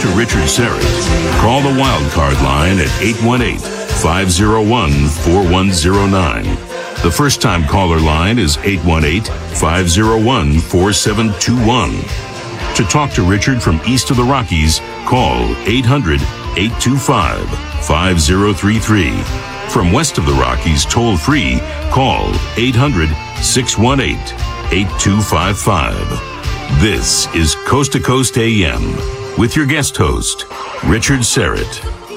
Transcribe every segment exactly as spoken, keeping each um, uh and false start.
to Richard Syrett, call the Wildcard line at eight one eight, five oh one, four one oh nine. The first-time caller line is eight one eight, five oh one, four seven two one. To talk to Richard from east of the Rockies, call eight hundred, eight two five, five oh three three. From west of the Rockies, toll-free, call eight hundred, six one eight, eight two five five. This is Coast to Coast A M with your guest host, Richard Syrett.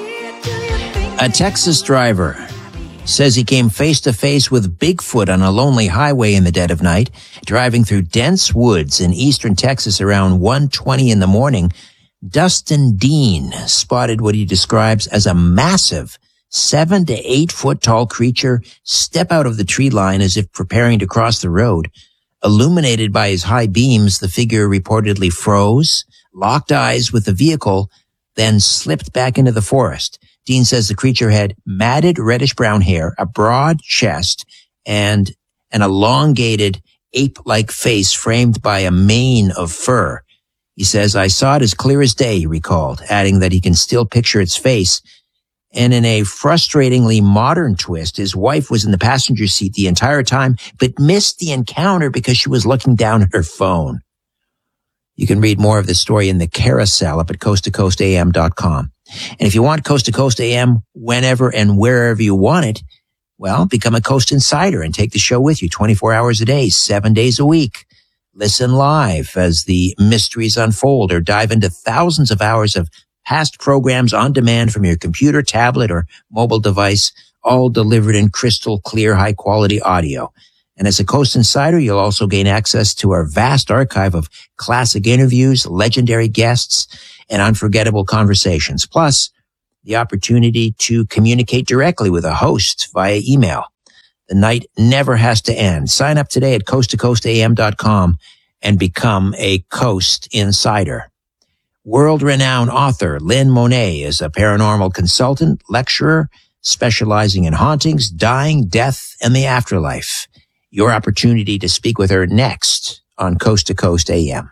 A Texas driver says he came face to face with Bigfoot on a lonely highway in the dead of night, driving through dense woods in eastern Texas around one twenty in the morning. Dustin Dean spotted what he describes as a massive seven to eight foot tall creature step out of the tree line as if preparing to cross the road. Illuminated by his high beams, the figure reportedly froze, locked eyes with the vehicle, then slipped back into the forest. Dean says the creature had matted reddish-brown hair, a broad chest, and an elongated ape-like face framed by a mane of fur. He says, "I saw it as clear as day," he recalled, adding that he can still picture its face. And in a frustratingly modern twist, his wife was in the passenger seat the entire time, but missed the encounter because she was looking down at her phone. You can read more of this story in the carousel up at coast to coast a m dot com. And if you want Coast to Coast A M whenever and wherever you want it, well, become a Coast Insider and take the show with you twenty-four hours a day, seven days a week. Listen live as the mysteries unfold or dive into thousands of hours of past programs on demand from your computer, tablet, or mobile device, all delivered in crystal clear, high-quality audio. And as a Coast Insider, you'll also gain access to our vast archive of classic interviews, legendary guests, and unforgettable conversations, plus the opportunity to communicate directly with a host via email. The night never has to end. Sign up today at coast to coast a m dot com and become a Coast Insider. World-renowned author Lynn Monet is a paranormal consultant, lecturer, specializing in hauntings, dying, death, and the afterlife. Your opportunity to speak with her next on Coast to Coast A M.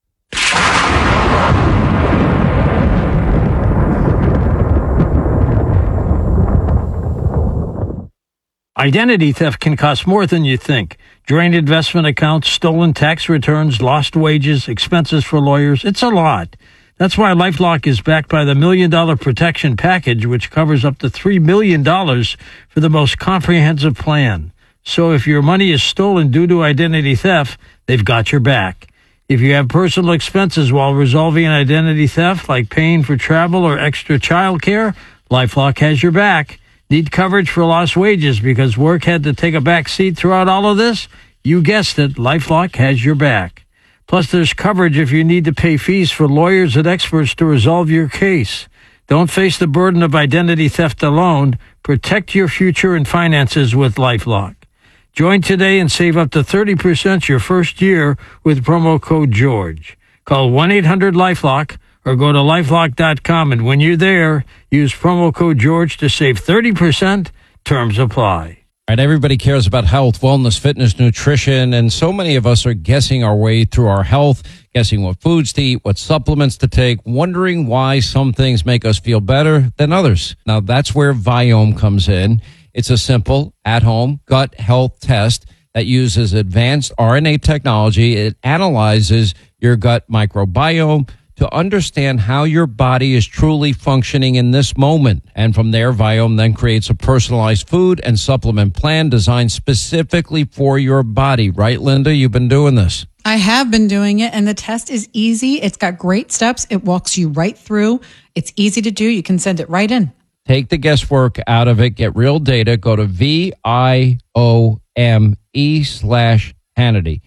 Identity theft can cost more than you think. Drained investment accounts, stolen tax returns, lost wages, expenses for lawyers. It's a lot. That's why LifeLock is backed by the Million Dollar Protection Package, which covers up to three million dollars for the most comprehensive plan. So if your money is stolen due to identity theft, they've got your back. If you have personal expenses while resolving an identity theft, like paying for travel or extra child care, LifeLock has your back. Need coverage for lost wages because work had to take a back seat throughout all of this? You guessed it, LifeLock has your back. Plus, there's coverage if you need to pay fees for lawyers and experts to resolve your case. Don't face the burden of identity theft alone. Protect your future and finances with LifeLock. Join today and save up to thirty percent your first year with promo code GEORGE. Call one eight hundred LifeLock or go to lifelock dot com, and when you're there, use promo code GEORGE to save thirty percent. Terms apply. All right, everybody cares about health, wellness, fitness, nutrition, and so many of us are guessing our way through our health, guessing what foods to eat, what supplements to take, wondering why some things make us feel better than others. Now, that's where Viome comes in. It's a simple, at-home gut health test that uses advanced R N A technology. It analyzes your gut microbiome to understand how your body is truly functioning in this moment. And from there, Viome then creates a personalized food and supplement plan designed specifically for your body. Right, Linda? You've been doing this. I have been doing it, and the test is easy. It's got great steps. It walks you right through. It's easy to do. You can send it right in. Take the guesswork out of it. Get real data. Go to V I O M E slash Hannity.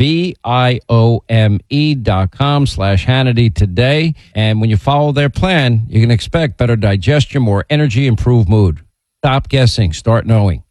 V-I-O-M-E dot com slash Hannity today. And when you follow their plan, you can expect better digestion, more energy, improved mood. Stop guessing. Start knowing.